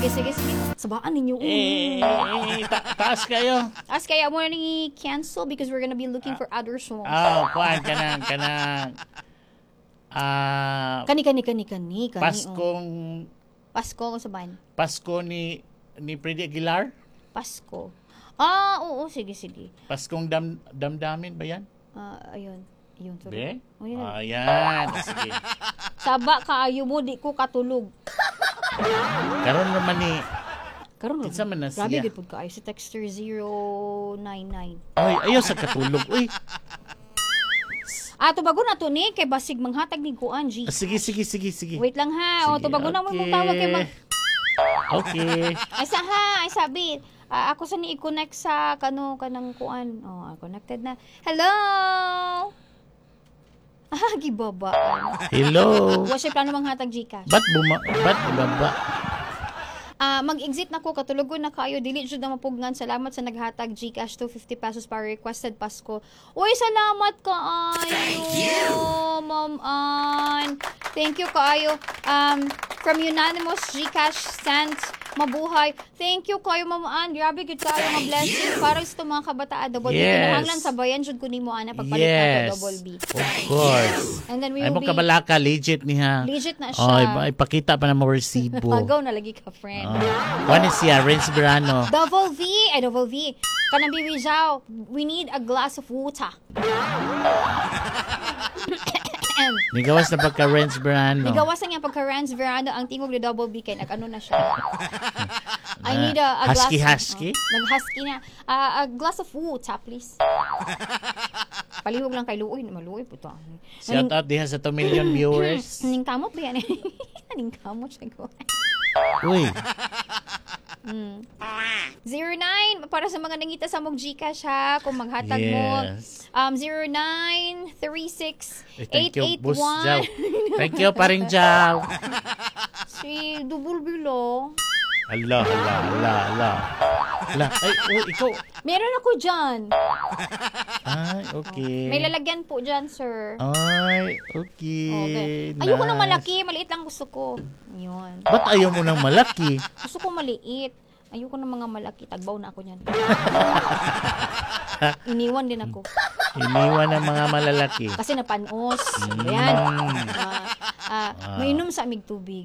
sige. Sabaan ninyo. Taas kayo. As kaya mo na ni-cancel because we're gonna be looking for other songs. Kuan kanang Kani. Pasko ko sa ban. Pasko ni Freddy Aguilar. Pasko. Oo, sige. Paskong damdamin ba yan? Ayun. Be? Ayun. Ayan. Sige. Saba kaayo mo, di ko katulog. Karon naman ni Karon kinsa man na grabe siya. gid pud kaayo si Texter 099. Ay, ayaw sa katulog. Uy. Tubago na to ni kay basig manghatag ni kuan G. Sige. Wait lang ha. Sige, Tubago na mo okay. mong tawag kay Okay. Ay sabi. Ako sa ni i-connect sa kanang kuan. Connected na. Hello. Gibaba. Hello. Wa siya plano manghatag Gcash. Ba't ibaba? Mag-exit na ko, katulogon na kayo, dili jud na mapugngan. Salamat sa naghatag Gcash 250 pesos para requested Pasko. Uy, salamat kaayo, Ma'am Ann. Thank you kaayo. From Unanimous Gcash sent, mabuhay. Thank you kayo, Ma'am Ann. Grabe gud kayo nga blessing para sa mga kabataan. Double B, kinahanglan sabayan jud ko nimo ana pagpalit na Double B. Of course. And then we Ay will mo kabalaka, legit niya. Legit na siya. Ipakita pa na mo resibo. Pagaw na lagi ka, friend. Ano siya? Renz Verano. Double V. Kanang Rizal, we need a glass of water. Nigawas na pagka Renz Verano. Nigawas na nga pagka Renz Verano, ang tingog ni Double B kay nag-ano na siya. I need a glass. Husky? Nag-husky na. A glass of water, please. Palihog lang kay Luoy. Maluoy po to. Shout out diha sa 2 million viewers. Ning kamot ba yan? Ning kamot siya ko. Uy. 09 para sa mga nangita sa mong Gcash ha, kung maghatag mo. 0936-881. Thank you, paring Jaw. Si Double Bilo. Ala. Ay, ikaw. Meron ako dyan. Ay, okay. May lalagyan po dyan, sir. Ay, okay. Nice. Ayoko ng malaki. Maliit lang gusto ko. Yun. Ba't ayaw mo ng malaki? Gusto ko maliit. Ayoko ng mga malaki. Tagbaw na ako niyan. Iniwan din ako. Iniwan ng mga malalaki. Kasi napanos. Ayan. Mainom sa amig tubig.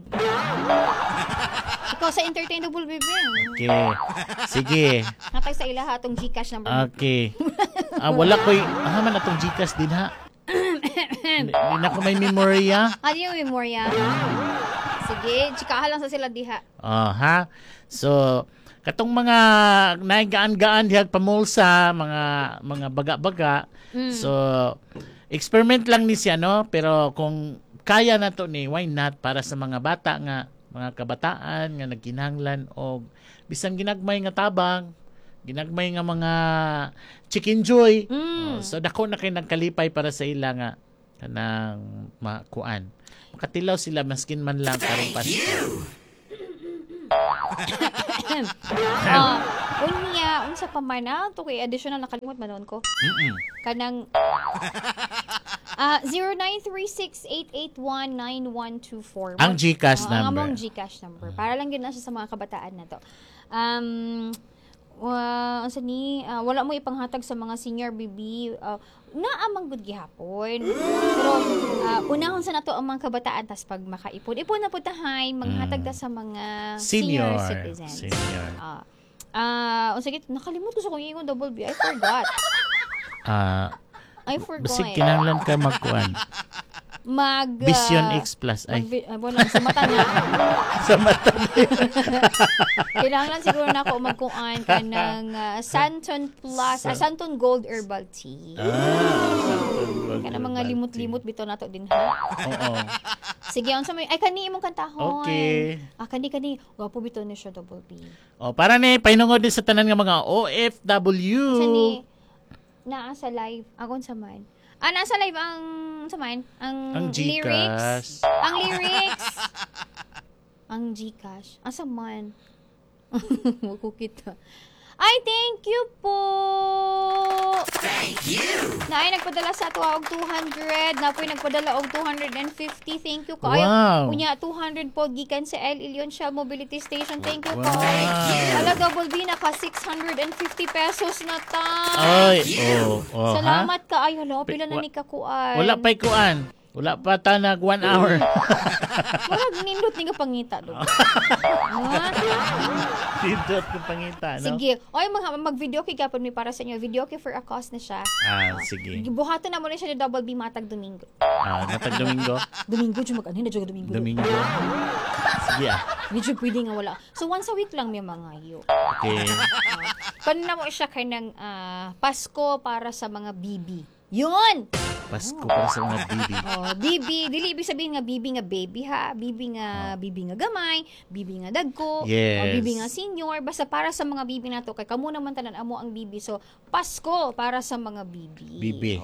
Ikaw sa entertainable baby. Okay. Sige. Natay sa ilaha itong Gcash number. Okay. Wala ko'y man atong Gcash din ha. Hindi na ko may memorya. Ano yung memorya? Sige, chikaha lang sa sila diha. Ha? So, katong mga naigaan-gaan dihag pamulsa, mga baga-baga. So, experiment lang ni siya, no? Pero kung kaya na to ni, why not? Para sa mga bata nga, mga kabataan nga nagkinahanglan o bisang ginagmay nga tabang, ginagmay nga mga chicken joy. So, dako na kay nagkalipay para sa ila nga kanang makuan. Makatilaw sila maskin man lang karong Pasko. Unsa pa man to kay additional nakalimot manon ko. Kanang 0936-881-9124. Ang Gcash number. Ang among Gcash number. Para lang yun na siya sa mga kabataan na to. Wala mo ipanghatag sa mga senior baby. Naamang good gihapon. Pero unahon sa nato ang mga kabataan tas pag makaipon. Ipon na putahay manghatag ta sa mga senior citizens. Sige, nakalimot ko sa kung ingon Double B. I forgot. Basig kinahanglan ka magkuan. Vision X Plus ay. Sa mata niya. Sa mata niya. Kailangan siguro na ako magkuan ka ng Santon Plus, Santon Gold Herbal Tea. Santon Gold. Kana mga limot-limot bito nato din ha. Oo. Sige, unsa may kani imong kantahon. Okay. Kani. Wapo bito ni siya Double B. Para ni painungod din sa tanan nga mga OFW. Sani naa sa live agon sa man. Nasa live ang samain ang lyrics. Ang lyrics. Ang Gcash. Asa man? Wag ko kita. Ay, thank you po. Naay nagpadala sa ato og 200, napoy nagpadala og 250. Thank you kaayo. Wow. Unya 200 po gikan sa El Ilion Shell Mobility Station. Thank you Wow. kaayo. Ala double B naka 650 pesos na ta. Ay, ha? Salamat kaayo. Hala, pila na ni kakuan. Wala pa'y kuan. Wala pa tanag 1 hour. Murag nindot ni ka pangita do. Dito kung pangita, no? Sige. Oy, mag-video kay kapon mi para sa inyo. Video kay for a cause na siya. Sige. Buhaton na mo na siya ni double B matag Domingo. Matag Domingo. Domingo, dyan mag-ano na dyan Domingo. Domingo. Sige Medyo pwede nga wala. So, once a week lang may mga yo. Okay. Kanina mo siya kay ng Pasko para sa mga bibi. Yun! Pasko para sa mga bibi. Bibi. Dili ibig sabihin nga bibi nga baby ha. Bibi nga gamay. Bibi nga dagko. Yes. Bibi nga senior. Basta para sa mga bibi na to. Kay kamo naman tanan amo ang bibi. So, Pasko para sa mga bibi. Bibi.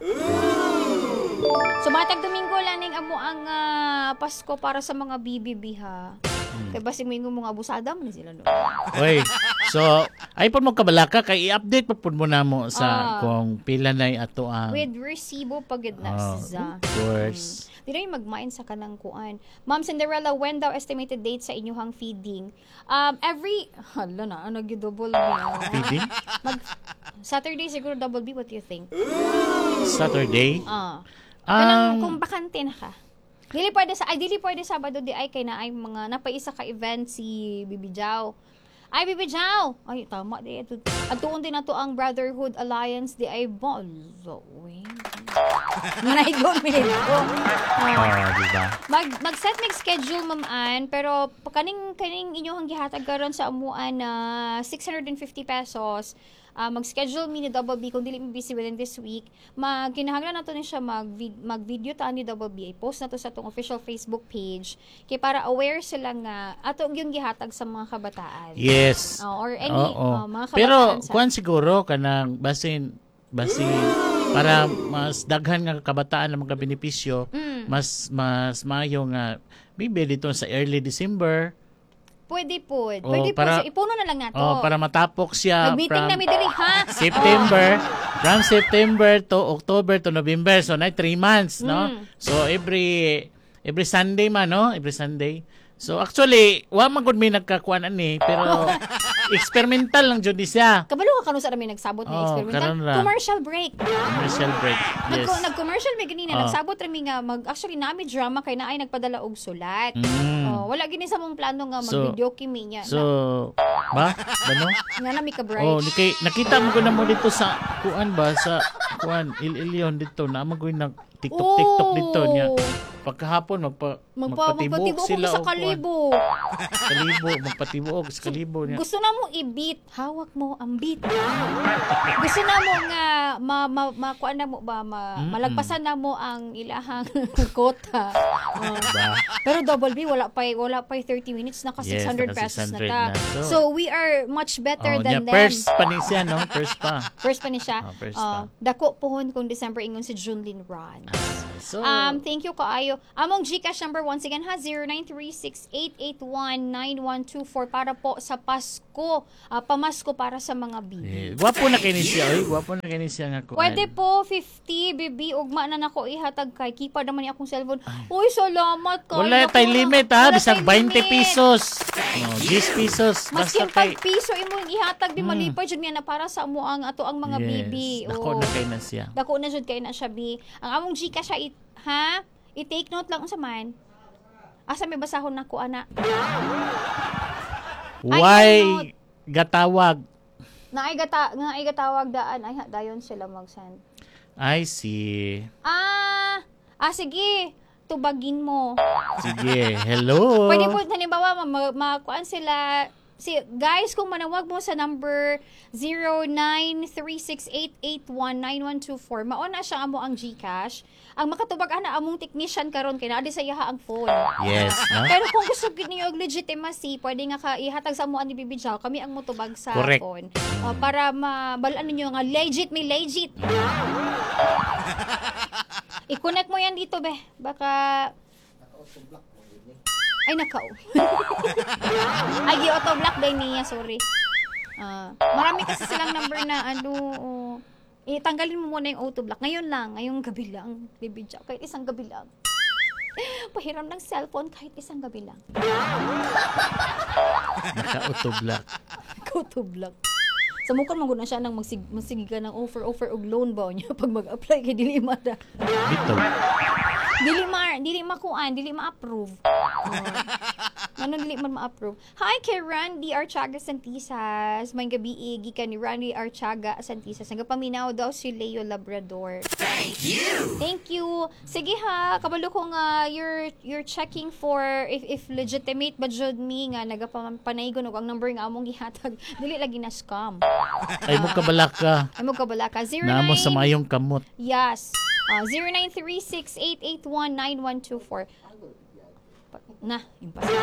So, matag Domingo laning amo ang Pasko para sa mga bibi ha. Kaya basi mo yung mga abusada mo sila no. Oy. So, ay po mo kabalaka kay i-update pa po mo na mo sa kung pila na ato ang With resibo pagid na siya. Of course. Dili magmain sa kanang kuan. Ma'am Cinderella, when daw estimated date sa inyong feeding? Hala na, double B. Feeding? Saturday siguro double B, what do you think? Saturday? Kanang kung bakante na ka. Dili pwede Sabado di ay kay na ay mga napaisa ka event si Bibi Jao. Ay Bibi Jao. Ay tama di ito. At tuon din nato ang Brotherhood Alliance di ay bonzo. Manaygon mi nito. Diba? Mag-set schedule ma'am pero kaning inyong gihatag karon sa amuan na 650 pesos. Mag-schedule mi ni Double B kung dili mi busy within this week. Kinahanglan nato ni siya mag-video ta ni Double B. I-post na to sa atong official Facebook page kay para aware sila nga ato yung gihatag sa mga kabataan. Yes. Or any mga kabataan. Pero kuan siguro kanang basin para mas daghan nga kabataan ang mga benepisyo, mas mayo nga maybe dito sa early December. Pwede po. Ipuno na lang nato. Para matapok siya Mag-meeting na mi diri ha. From September to October to November. So, na 3 months, no? So, every Sunday man, no? Every Sunday. So, actually, wa man gud mi nagkakuan ani, pero experimental lang jud siya. Kabalo ka sa namin nagsabot na experimental. Commercial break. Yes. Nag-commercial may ganina. Nagsabot rami nga actually nami drama kay naay nagpadala og sulat. Wala gini sa mong plano nga mag-video kimi niya. So, ano? Nga nami ka bright. Nakita mo ko na mo dito sa Il-Ilion dito na mo nag TikTok dito niya. Pagkahapon magpatibok sila sa kalibo. Magpatibok sa kalibo niya. Gusto na mo i-beat, hawak mo ang beat. Gusto na mo nga makuan na mo ba malagpasan na mo ang ilahang kota. Pero Double B wala pa 30 minutes naka 600 pesos na ta. So we are much better than them. First pa ni siya, no? First pa ni siya. Dako pohon kung December ingon si Junlin Ron. Thank you kaayo. Among GCash number once again ha 0936-881-9124 para po sa Pasko. Pamasko para sa mga bibi. Gwapo na kini siya, nga ko. Pwede po 50 bibi ugma na nako ihatag kay kipa naman ni akong cellphone. Uy, salamat ka. Wala tay limit ha, bisag 20 pesos. 10 pesos basta kay piso imong ihatag di malipay jud na para sa amo ang ato ang mga bibi. Dako na kay na siya. Dako na jud kay na siya bi. Ang among GCash siya i-take note lang sa man. Asa may basahon nako ana. Why gatawag? Naay gatawag daan ay dayon sila mag-send. I see. Sige. Tubagin mo. Sige. Hello. Pwede po halimbawa makuan sila. Guys, kung manawag mo sa number 0936-881-9124, mauna siya amo ang GCash. Ang makatubag ana among technician karon kay naadi sa iha ang phone. Yes, no? Pero kung gusto niyo og legitimacy, pwede nga ihatag sa amo ani Bibi Jao, kami ang motubag sa correct phone. Para mabalaan ninyo nga legit. I-connect mo yan dito be. Baka ay nakaw. Ay gi-auto block day niya, sorry. Marami kasi silang number na Tanggalin mo muna yung auto block. Ngayon lang, ngayong gabi lang. Baby Jack, kahit isang gabi lang. Pahiram ng cellphone kahit isang gabi lang. Naka-auto block. Auto block. Sa mukha man na siya nang magsige ka ng offer og loan ba niya pag mag-apply kay dili mada. Dito. Dili ma-approve. Ano dili man ma-approve. Hi kay Randy Archaga Santisas. May gabi gikan ni Randy Archaga Santisas. Nagapaminaw daw si Leo Labrador. Thank you. Sige ha, kabalo ko nga you're checking for if legitimate ba jud me nga nagapanaygon og ang number nga among gihatag. Dili lagi na scam. Ay mo kabalak ka. Ay mo kabala ka. 09 Namo sa mayong kamot. Yes. 0936-881-9124. Impossible.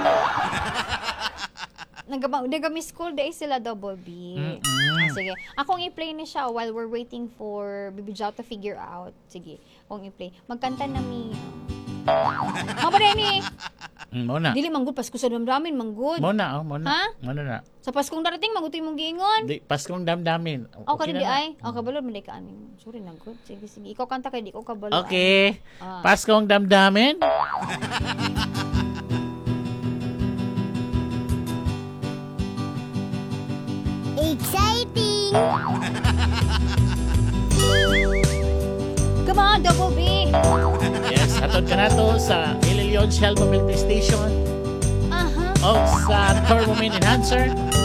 Nag-miss call day sila Double B. Sige. Akong i-play ni siya while we're waiting for Bibi Jao to figure out. Sige. Akong i-play. Magkanta na mi. Mga pare ni. Muna. Dili manggod Pasko sa damdamin manggod. Muna. Ha? Muna na. Sa Paskong darating magutoy mong giingon. Di, Paskong damdamin. Okay na di na. ay. Kabalo man ka aning. Sorry lang good. Sige. Ikaw kanta kay di ko kabalo. Okay. Paskong damdamin. Exciting! Come on, Double B. Yes, hatod ka na to sa Ililion Shell Mobility Station Aha. o sa Turbo Main Enhancer.